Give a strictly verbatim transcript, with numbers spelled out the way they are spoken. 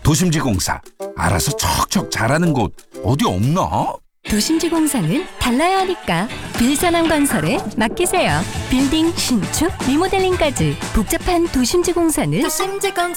도심지공사 알아서 척척 잘하는 곳 어디 없나? 도심지공사는 달라야 하니까 빌산암건설에 맡기세요. 빌딩 신축, 리모델링까지 복잡한 도심지공사는 도심지공사